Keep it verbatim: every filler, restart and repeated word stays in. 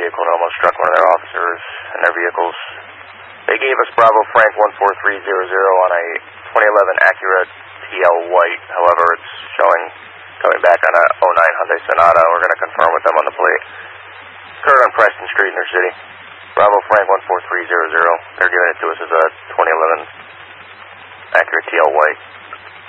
vehicle and almost struck one of their officers and their vehicles. They gave us Bravo Frank one four three zero zero on a twenty eleven Acura T L White. However, it's showing coming back on a oh nine Hyundai Sonata. We're going to confirm with them on the plate. Occurred on Preston Street in their city. Bravo Frank one four three zero zero. They're giving it to us as a twenty eleven Acura T L White.